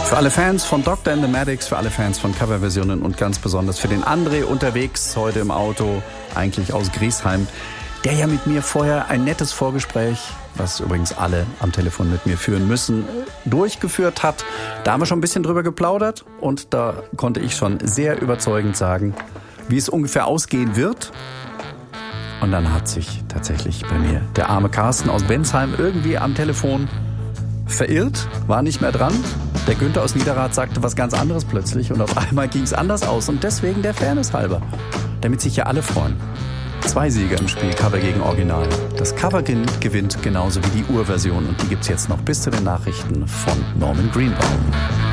Für alle Fans von Dr. and the Maddox, für alle Fans von Coverversionen und ganz besonders für den André unterwegs heute im Auto, eigentlich aus Griesheim, der ja mit mir vorher ein nettes Vorgespräch, was übrigens alle am Telefon mit mir führen müssen, durchgeführt hat. Da haben wir schon ein bisschen drüber geplaudert und da konnte ich schon sehr überzeugend sagen, wie es ungefähr ausgehen wird. Und dann hat sich tatsächlich bei mir der arme Carsten aus Bensheim irgendwie am Telefon verirrt, war nicht mehr dran. Der Günther aus Niederrad sagte was ganz anderes plötzlich und auf einmal ging es anders aus. Und deswegen der Fairness halber, damit sich ja alle freuen. 2 Sieger im Spiel, Cover gegen Original. Das Cover gewinnt genauso wie die Urversion und die gibt's jetzt noch bis zu den Nachrichten von Norman Greenbaum.